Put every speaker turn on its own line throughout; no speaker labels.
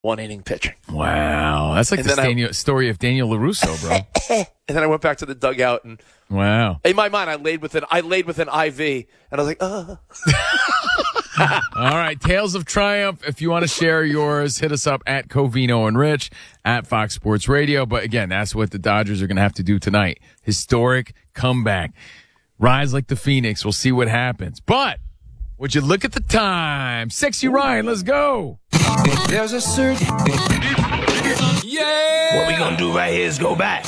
one-inning pitching.
Wow. That's like the story of Daniel LaRusso, bro.
And then I went back to the dugout and
wow.
In my mind, I laid with an IV, and I was like,
All right, Tales of Triumph. If you want to share yours, hit us up at Covino and Rich at Fox Sports Radio. But again, that's what the Dodgers are going to have to do tonight. Historic comeback. Rise like the Phoenix. We'll see what happens. But would you look at the time? Sexy Ryan, let's go.
There's a certain...
Yeah!
What we gonna do right here is go back.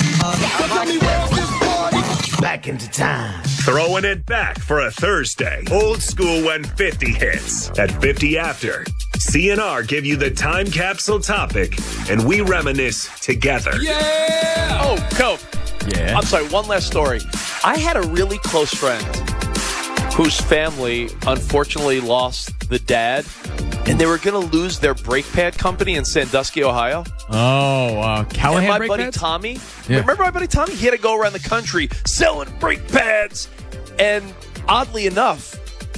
Back into time.
Throwing it back for a Thursday. Old school when 50 hits. At 50 after, CNR give you the time capsule topic, and we reminisce together.
Yeah!
oh, Cope.
Yeah.
I'm sorry, one last story. I had a really close friend whose family unfortunately lost the dad, and they were going to lose their brake pad company in Sandusky, Ohio.
Oh, Callahan
and my
brake
buddy
pads?
Tommy,
Yeah.
remember my buddy Tommy? He had to go around the country selling brake pads. And oddly enough,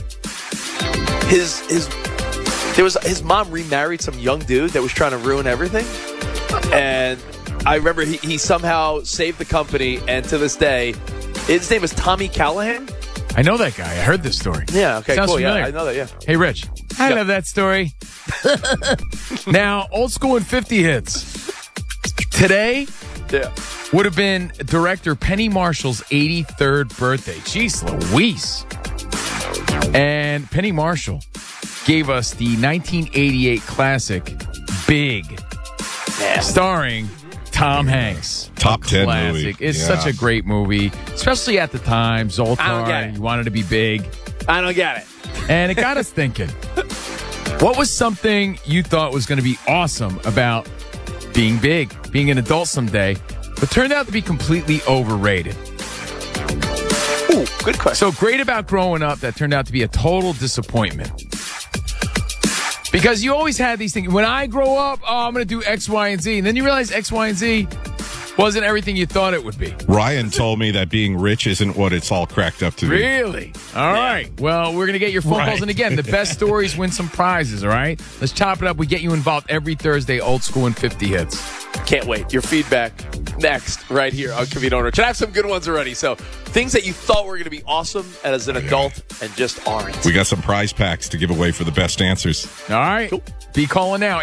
his mom remarried some young dude that was trying to ruin everything. And I remember he somehow saved the company, and to this day, his name is Tommy Callahan.
I know that guy. I heard this story.
Yeah, okay,
Sounds
cool.
familiar.
Yeah, I know that, yeah.
Hey, Rich. I
Yeah.
love that story. Now, old school and 50 hits. Today
Yeah.
would have been director Penny Marshall's 83rd birthday. Jeez Louise. And Penny Marshall gave us the 1988 classic Big, starring Tom Hanks.
Top 10
Classic.
movie.
It's
Yeah.
such a great movie, especially at the time.
I don't get
Zoltar,
it.
you wanted to be big.
I don't get it.
And it got us thinking, what was something you thought was going to be awesome about being big, being an adult someday, but turned out to be completely overrated?
Ooh, good question.
So great about growing up that turned out to be a total disappointment. Because you always had these things. When I grow up, I'm going to do X, Y, and Z. And then you realize X, Y, and Z wasn't everything you thought it would be.
Ryan told me that being rich isn't what it's all cracked up to be.
Really? All right. Well, we're going to get your phone calls. And again, the best stories win some prizes, all right? Let's chop it up. We get you involved every Thursday, old school and 50 hits.
Can't wait. Your feedback next, right here on Covino and Rich. I have some good ones already. So things that you thought were going to be awesome as an adult and just aren't.
We got some prize packs to give away for the best answers.
All right.
Cool.
Be calling now,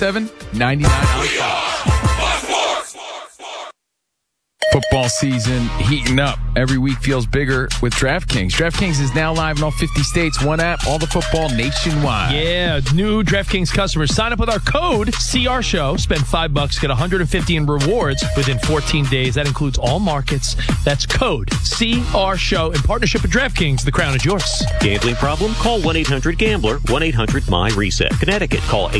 877-99. Football season heating up. Every week feels bigger with DraftKings. DraftKings is now live in all 50 states. One app, all the football nationwide.
Yeah, new DraftKings customers sign up with our code CRSHOW. Spend $5, get $150 in rewards within 14 days. That includes all markets. That's code CRSHOW in partnership with DraftKings. The crown is yours.
Gambling problem? Call 1-800-GAMBLER, 1-800-MY-RESET. Connecticut, call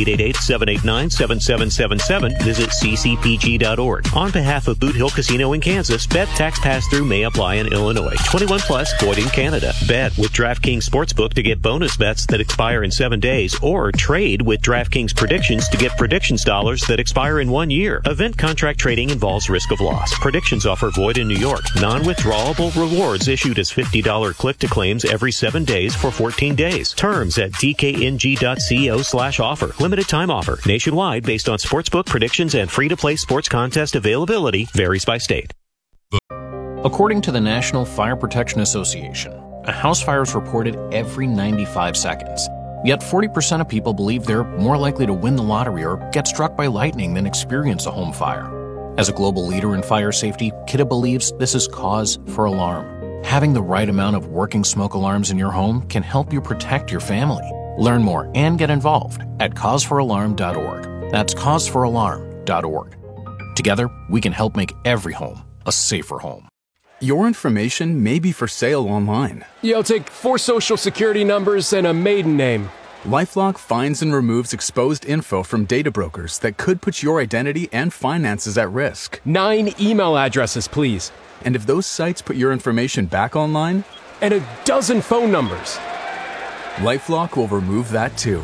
888-789-7777. Visit ccpg.org. On behalf of Boot Hill Casino in Kansas, bet tax pass-through may apply in Illinois. 21 plus, void in Canada. Bet with DraftKings Sportsbook to get bonus bets that expire in 7 days, or trade with DraftKings Predictions to get predictions dollars that expire in 1 year. Event contract trading involves risk of loss. Predictions offer void in New York. Non-withdrawable rewards issued as $50 click-to-claims every 7 days for 14 days. Terms at dkng.co/offer. Limited time offer. Nationwide based on sportsbook predictions and free-to-play sports contest availability. Varies by state.
According to the National Fire Protection Association, a house fire is reported every 95 seconds. Yet 40% of people believe they're more likely to win the lottery or get struck by lightning than experience a home fire. As a global leader in fire safety, Kidde believes this is cause for alarm. Having the right amount of working smoke alarms in your home can help you protect your family. Learn more and get involved at causefораlarm.org. That's causefораlarm.org. Together, we can help make every home a safer home.
Your information may be for sale online.
Yeah, I'll take 4 social security numbers and a maiden name.
LifeLock finds and removes exposed info from data brokers that could put your identity and finances at risk.
9 email addresses, please.
And if those sites put your information back online,
and a dozen phone numbers.
LifeLock will remove that too.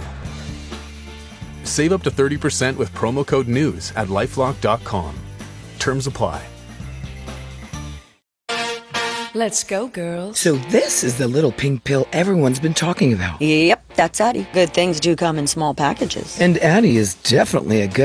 Save up to 30% with promo code NEWS at LifeLock.com. Terms apply.
Let's go, girls.
So this is the little pink pill everyone's been talking about.
Yep, that's Addie. Good things do come in small packages.
And Addie is definitely a good